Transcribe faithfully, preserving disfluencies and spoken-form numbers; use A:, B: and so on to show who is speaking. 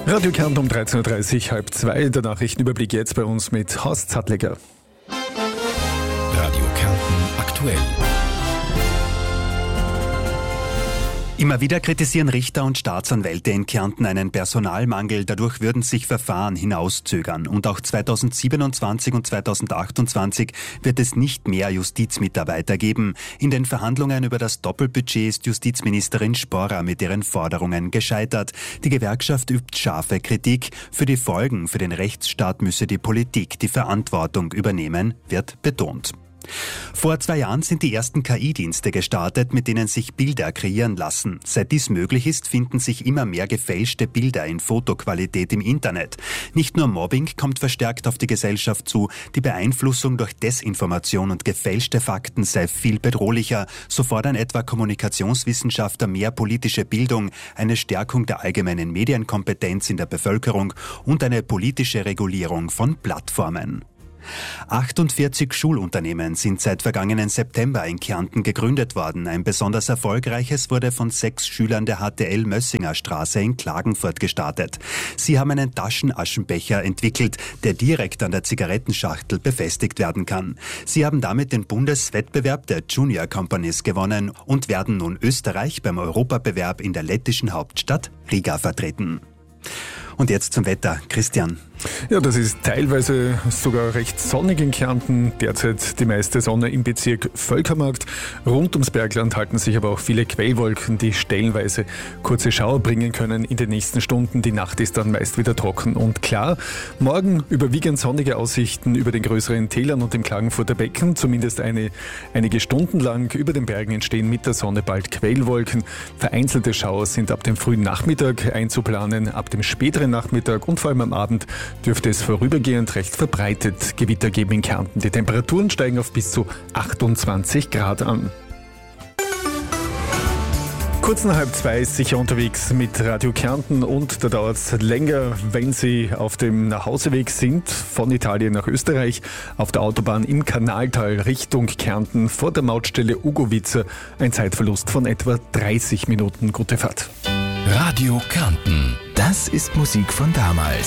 A: Radio Kärnten um dreizehn Uhr dreißig, halb zwei. Der Nachrichtenüberblick jetzt bei uns mit Horst Zattleger.
B: Radio Kärnten aktuell.
C: Immer wieder kritisieren Richter und Staatsanwälte in Kärnten einen Personalmangel. Dadurch würden sich Verfahren hinauszögern. Und auch zweitausendsiebenundzwanzig und zweitausendachtundzwanzig wird es nicht mehr Justizmitarbeiter geben. In den Verhandlungen über das Doppelbudget ist Justizministerin Sporra mit ihren Forderungen gescheitert. Die Gewerkschaft übt scharfe Kritik. Für die Folgen für den Rechtsstaat müsse die Politik die Verantwortung übernehmen, wird betont. Vor zwei Jahren sind die ersten K I-Dienste gestartet, mit denen sich Bilder kreieren lassen. Seit dies möglich ist, finden sich immer mehr gefälschte Bilder in Fotoqualität im Internet. Nicht nur Mobbing kommt verstärkt auf die Gesellschaft zu, die Beeinflussung durch Desinformation und gefälschte Fakten sei viel bedrohlicher. So fordern etwa Kommunikationswissenschaftler mehr politische Bildung, eine Stärkung der allgemeinen Medienkompetenz in der Bevölkerung und eine politische Regulierung von Plattformen. achtundvierzig Schulunternehmen sind seit vergangenen September in Kärnten gegründet worden. Ein besonders erfolgreiches wurde von sechs Schülern der H T L Mössinger Straße in Klagenfurt gestartet. Sie haben einen Taschenaschenbecher entwickelt, der direkt an der Zigarettenschachtel befestigt werden kann. Sie haben damit den Bundeswettbewerb der Junior Companies gewonnen und werden nun Österreich beim Europabewerb in der lettischen Hauptstadt Riga vertreten. Und jetzt zum Wetter. Christian.
A: Ja, das ist teilweise sogar recht sonnig in Kärnten. Derzeit die meiste Sonne im Bezirk Völkermarkt. Rund ums Bergland halten sich aber auch viele Quellwolken, die stellenweise kurze Schauer bringen können in den nächsten Stunden. Die Nacht ist dann meist wieder trocken und klar. Morgen überwiegend sonnige Aussichten über den größeren Tälern und dem Klagenfurter Becken. Zumindest eine, einige Stunden lang. Über den Bergen entstehen mit der Sonne bald Quellwolken. Vereinzelte Schauer sind ab dem frühen Nachmittag einzuplanen. Ab dem späteren Nachmittag und vor allem am Abend dürfte es vorübergehend recht verbreitet Gewitter geben in Kärnten. Die Temperaturen steigen auf bis zu achtundzwanzig Grad an. Kurz nach halb zwei ist sicher unterwegs mit Radio Kärnten und da dauert es länger, wenn Sie auf dem Nachhauseweg sind, von Italien nach Österreich, auf der Autobahn im Kanaltal Richtung Kärnten vor der Mautstelle Ugowitzer. Ein Zeitverlust von etwa dreißig Minuten. Gute Fahrt.
B: Radio Kärnten. Das ist Musik von damals.